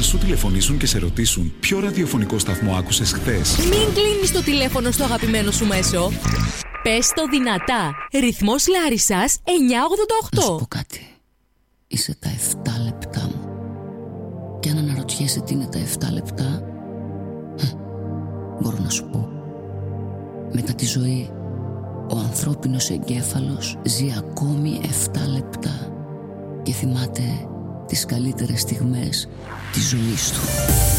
σου τηλεφωνήσουν και σε ρωτήσουν ποιο ραδιοφωνικό σταθμό άκουσες χθες. Μην κλείνεις το τηλέφωνο στο αγαπημένο σου μέσο. Πες το δυνατά. Ρυθμός Λάρισσας 988. Να σου πω κάτι. Είσαι τα 7 λεπτά μου. Και αν αναρωτιέσαι τι είναι τα 7 λεπτά, μπορώ να σου πω. Μετά τη ζωή, ο ανθρώπινος εγκέφαλος ζει ακόμη 7 λεπτά και θυμάται τις καλύτερες στιγμές της ζωής του.